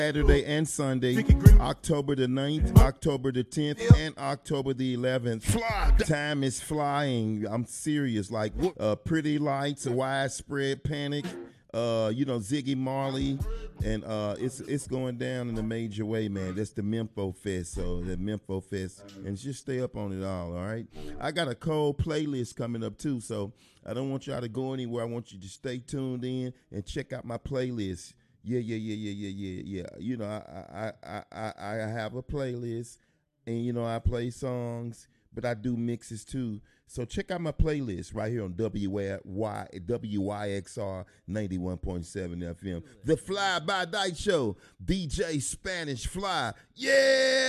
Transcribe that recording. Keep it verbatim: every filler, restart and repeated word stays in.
Saturday and Sunday, October the ninth, October the tenth, and October the eleventh. Fly. Time is flying. I'm serious. Like uh, Pretty Lights, Widespread Panic, uh, you know, Ziggy Marley, and uh, it's it's going down in a major way, man. That's the Mempho Fest, so the Mempho Fest, and just stay up on it all, all right? I got a cold playlist coming up, too, so I don't want y'all to go anywhere. I want you to stay tuned in and check out my playlist. Yeah, yeah, yeah, yeah, yeah, yeah, yeah. You know, I, I, I, I, I have a playlist, and you know, I play songs, but I do mixes too. So check out my playlist right here on W Y X R ninety-one point seven F M. The Fly by Night Show, D J Spanish Fly. Yeah.